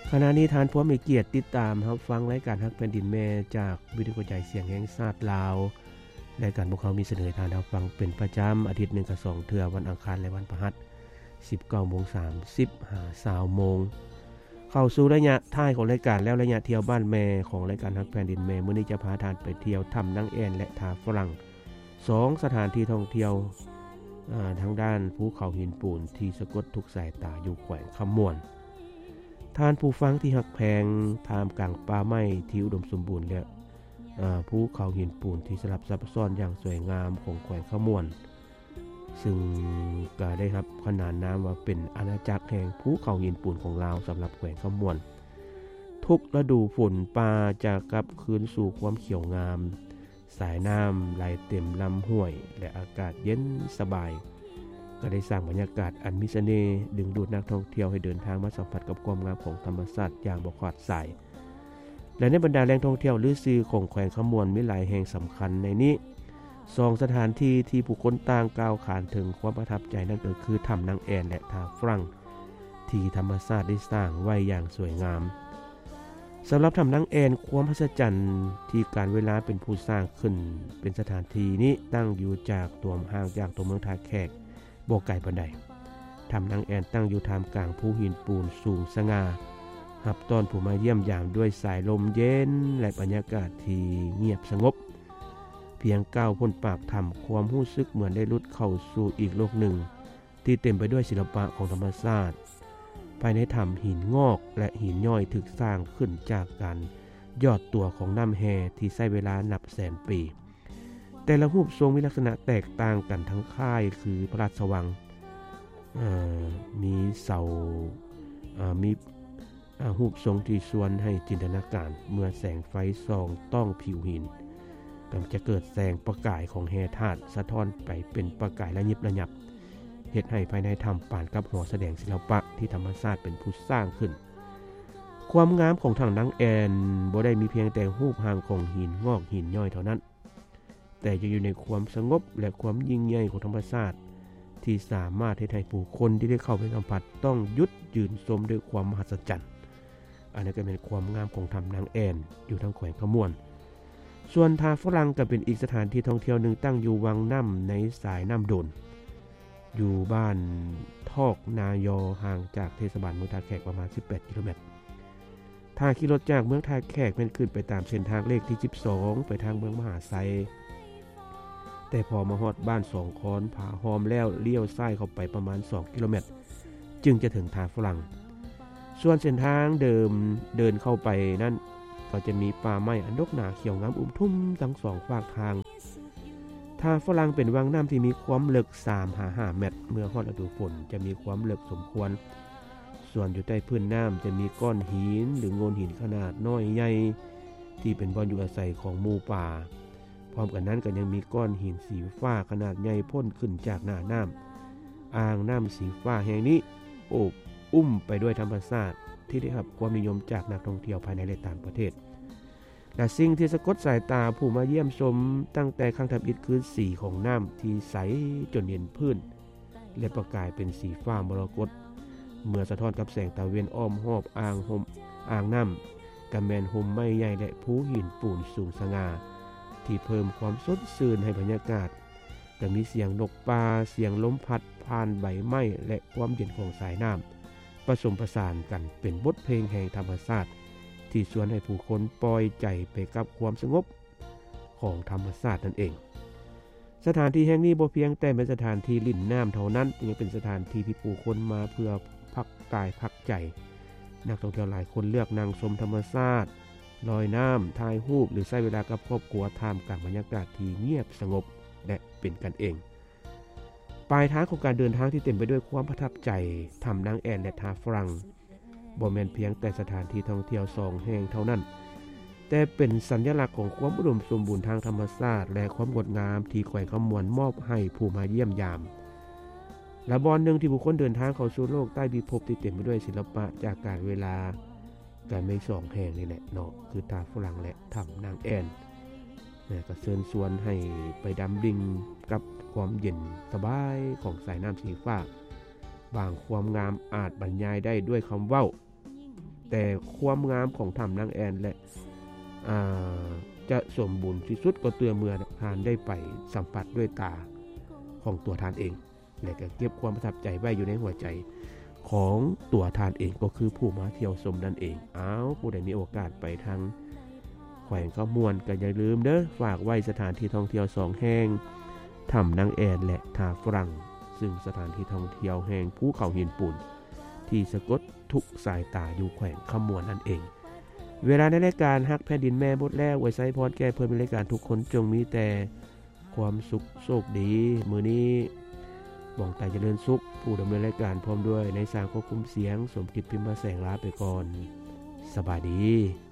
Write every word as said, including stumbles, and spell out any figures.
ขณะนี้ทานผู้มีเกียรติติดตามรับฟังรายการฮักแผ่นดินแม่จากวิทยุกระจายเสียงแห่งชาติลาวรายการพวกเขามีเสนอทานรับฟังเป็นประจำอาทิตย์หนึ่งกับสองเทื่อวันอังคารและวันพฤหัส สิบเก้าโมงสามสิบ หา ยี่สิบ โมงเข้าสู่ระยะท้ายของรายการแล้วระยะเที่ยวบ้านแม่ของรายการฮักแผ่นดินแม่มื้อนี้จะพาทานไปเที่ยวถ้ำนางแอ่นและทาฝรั่งสองสถานที่ท่องเที่ยวอ่าทางด้านภูเขาหินปูนที่สะกดทุกสายตาอยู่แขวงคำม่วนท่านผู้ฟังที่ฮักแพงท่ามกลางป่าไม้ที่อุดมสมบูรณ์และอ่าภูเขาหินปูนที่สลับซับซ้อนอย่างสวยงามของแขวงคำม่วนซึ่งก็ได้รับขนานนามว่าเป็นอาณาจักรแห่งภูเขาหินปูนของลาวสำหรับแขวงคำม่วนทุกฤดูฝนป่าจะกลับคืนสู่ความเขียวงามสายน้ำไหลเต็มลำห้วยและอากาศเย็นสบายก็ได้สร้างบรรยากาศอันมีเสน่ห์ดึงดูดนักท่องเที่ยวให้เดินทางมาสัมผัสกับความงามของธรรมชาติอย่างบ่ขาดสายและในบรรดาแหล่งท่องเที่ยวหรือซื่อของแขวงคำม่วนมีหลายแห่งสำคัญในนี้สองสถานที่ที่ผู้คนต่างกล่าวขานถึงความประทับใจนั่นก็คือถ้ำนางแอ่นและทาฝรั่งที่ธรรมชาติได้สร้างไว้อย่างสวยงามสำหรับถ้ำนางแอ่นความมหัศจรรย์ที่การเวลาเป็นผู้สร้างขึ้นเป็นสถานที่นี้ตั้งอยู่จากตัวห่างจากตัวเมืองท่าแขกบ่ไกลปานใดถ้ำนางแอ่นตั้งอยู่ท่ามกลางภูหินปูนสูงสง่ารับต้อนผู้มาเยี่ยมยามด้วยสายลมเย็นและบรรยากาศที่เงียบสงบเพียงก้าวพ้นปากถ้ำความรู้สึกเหมือนได้ลุดเข้าสู่อีกโลกหนึ่งที่เต็มไปด้วยศิลปะของธรรมชาติภายในถ้ำหินงอกและหินย่อยถูกสร้างขึ้นจากการยอดตัวของน้ำแฮที่ใช้เวลานับแสนปีแต่ละรูปทรงมีลักษณะแตกต่างกันทั้งค่ายคือพระราชวังมีเสามีรูปทรงที่ชวนให้จินตนาการเมื่อแสงไฟส่องต้องผิวหินก็จะเกิดแสงประกายของแฮธาตุสะท้อนไปเป็นประกายระยิบระยับเฮ็ดให้ภายในถ้ำปานกับหอแสดงศิลปะที่ธรรมชาติเป็นผู้สร้างขึ้นความงามของถ้ำนางแอ่นบ่ได้มีเพียงแต่รูปร่างของหินงอกหินย่อยเท่านั้นแต่ยังอยู่ในความสงบและความยิ่งใหญ่ของธรรมชาติที่สามารถให้ผู้คนที่ได้เข้าไปสัมผัสต้องหยุดยืนชมด้วยความมหัศจรรย์อันนี้ก็เป็นความงามของถ้ำนางแอ่นอยู่ทางแขวงขม่วนส่วนทาฝรั่งก็เป็นอีกสถานที่ท่องเที่ยวหนึ่งตั้งอยู่วังน้ำในสายน้ำโดนอยู่บ้านทอกนายอห่างจากเทศบาลเมืองท่าแขกประมาณสิบแปดกิโลเมตรถ้าขี่รถจากเมืองท่าแขกเป็นขึ้นไปตามเส้นทางเลขที่สิบสองไปทางเมืองมหาไซแต่พอมาฮอดบ้านสองคอนผาหอมแล้วเลี้ยวซ้ายเข้าไปประมาณสองกิโลเมตรจึงจะถึงทาฝรั่งส่วนเส้นทางเดิมเดินเข้าไปนั่นก็จะมีป่าไม้อันดกหนาเขียวงามอุ้มทุ่มทั้งสองฝากทางทาฝรั่งเป็นวังน้ำที่มีความลึก สามถึงห้า เมตรเมื่อฮอดฤดูฝนจะมีความลึกสมควรส่วนอยู่ใต้พื้นน้ำจะมีก้อนหินหรือโงนหินขนาดน้อยใหญ่ที่เป็นบ่อนอยู่อาศัยของหมู่ป่าพร้อมกันนั้นก็ยังมีก้อนหินสีฟ้าขนาดใหญ่พ่นขึ้นจากหน้าน้ำอ่างน้ำสีฟ้าแห่งนี้โอบอุ้มไปด้วยธรรมชาติที่ได้รับความนิยมจากนักท่องเที่ยวภายในและต่างประเทศและสิ่งที่สะกดสายตาผู้มาเยี่ยมชมตั้งแต่ครั้งทำอิฐคือสีของน้ำที่ใสจนเห็นพื้นและประกายเป็นสีฟ้ามรกตเมื่อสะท้อนกับแสงตะเวนอ้อมรอบอ่างห่มอ่างน้ำกำแมนห่มไม้ใหญ่และภูหินปูนสูงสง่าที่เพิ่มความสดชื่นให้บรรยากาศก็มีเสียงนกปลาเสียงลมพัดผ่านใบไม้และความเย็นของสายน้ำผสมผสานกันเป็นบทเพลงแห่งธรรมชาติที่ชวนให้ผู้คนปล่อยใจไปกับความสงบของธรรมชาตินั่นเองสถานที่แห่งนี้บ่เพียงแต่เป็นสถานที่ลิ่นน้ำเท่านั้นยังเป็นสถานที่ที่ผู้คนมาเพื่อพักกายพักใจนักท่องเที่ยวหลายคนเลือกนั่งชมธรรมชาติลอยน้ำถ่ายรูปหรือใช้เวลากับครอบครัวท่ามกลางบรรยากาศที่เงียบสงบและเป็นกันเองปลายทางของการเดินทางที่เต็มไปด้วยความประทับใจถ้ำนางแอ่นและทาฝรั่งบ่แม่นเพียงแต่สถานที่ท่องเที่ยวสองแห่งเท่านั้นแต่เป็นสัญลักษณ์ของความอุดมสมบูรณ์ทางธรรมชาติและความงดงามที่แขวงคำม่วนมอบให้ผู้มาเยี่ยมยามและบอนหนึ่งที่ผู้คนเดินทางเข้าสู่โลกใต้พิภพที่เต็มไปด้วยศิลปะจากกาลเวลาการไม่สองแห่งนี่แหละเนาะคือทาฝรั่งและถ้ำนางแอ่นเนี่ยก็เชิญชวนให้ไปดำดิ่งกับความเย็นสบายของสายน้ำสีฟ้าบางความงามอาจบรรยายได้ด้วยคำเว้าแต่ความงามของถ้ำนางแอนและอ่าจะสมบูรณ์ที่สุดก็เตือเมื่อทานได้ไปสัมผัสด้วยตาของตัวทานเองและก็เก็บความประทับใจไว้อยู่ในหัวใจของตัวทานเองก็คือผู้มาเที่ยวชมนั่นเองอ้าวผู้ใดมีโอกาสไปทางแขวงขมวนก็อย่าลืมเด้อฝากไว้สถานที่ท่องเที่ยวสองแห่งถ้ำนางแอนและท่าฝรั่งซึ่งสถานที่ท่องเที่ยวแห่งภูเขาหินปูนที่สะกดทุกสายตาอยู่แขวงขมวนนั่นเองเวลาในรายการฮักแผ่นดินแม่บทแล้วไว้ใช้พรแก่เพื่อนในรายการทุกคนจงมีแต่ความสุขโชคดีมื้อนี้บ่องตายเจริญสุขผู้ดำเนินรายการพร้อมด้วยในสร้างควบคุมเสียงสมกิจพิมพ์แสงลาไปก่อนสบายดี